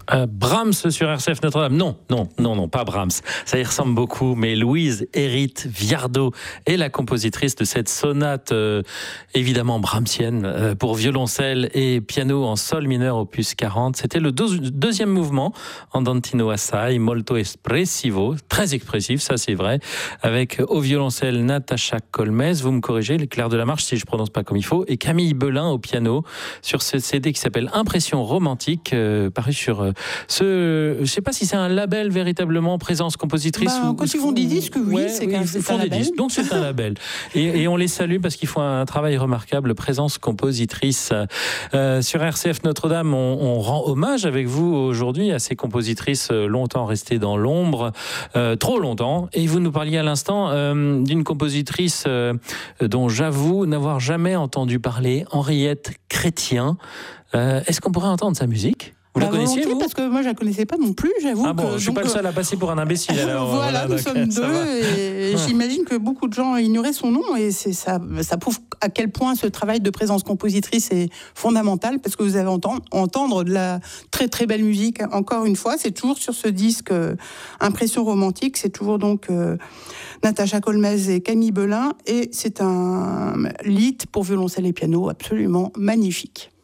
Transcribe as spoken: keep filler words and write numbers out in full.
Euh, Brahms sur R C F Notre-Dame. Non, non, non, non, pas Brahms. Ça y ressemble beaucoup, mais Louise Hérite Viardot est la compositrice de cette sonate, euh, évidemment brahmsienne, euh, pour violoncelle et piano en sol mineur opus quarante. C'était le deux, deuxième mouvement, Andantino assai, molto espressivo, très expressif, ça c'est vrai, avec au violoncelle Natacha Colmez, vous me corrigez, les Clairs de la Marche si je prononce pas comme il faut, et Camille Belin au piano, sur ce C D qui s'appelle Impression romantique, euh, paru sur euh, ce, je sais pas si c'est un label véritablement, Présence compositrice. Bah, ou, quand ils font des disques, oui, ouais, c'est, oui, ils font des disques, donc c'est un label. Et, et on les salue parce qu'ils font un travail remarquable, Présence compositrice. Euh, sur R C F Notre-Dame, on, on rend hommage avec vous aujourd'hui à ces compositrices longtemps restées dans l'ombre, euh, trop longtemps. Et vous nous parliez à l'instant euh, d'une compositrice euh, dont j'avoue n'avoir jamais entendu parler, Henriette Chrétien. Euh, est-ce qu'on pourrait entendre sa musique ? Vous bah, la connaissiez, vous ? Parce que moi, je la connaissais pas non plus, j'avoue. Ah bon, que, je suis donc, pas le seul à passer pour un imbécile. Alors, voilà, voilà, nous sommes ça deux, va. et j'imagine que beaucoup de gens ignoraient son nom, et c'est ça, ça prouve à quel point ce travail de présence compositrice est fondamental, parce que vous allez entendre, entendre de la très très belle musique. Encore une fois, c'est toujours sur ce disque euh, Impression romantique, c'est toujours donc euh, Natacha Colmez et Camille Belin, et c'est un lied pour violoncelle et piano absolument magnifique.